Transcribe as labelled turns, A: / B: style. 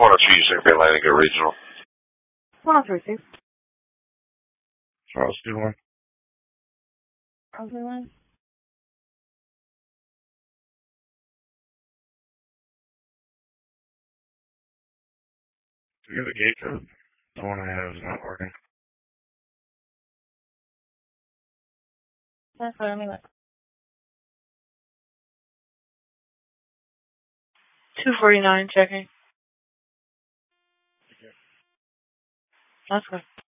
A: 102 Atlantic Regional.
B: 1036.
A: Charles Dillon.
B: Charles Dillon.
A: Do you have a gate code? The one I have is not working.
B: That's what I mean. 249 checking. That's good.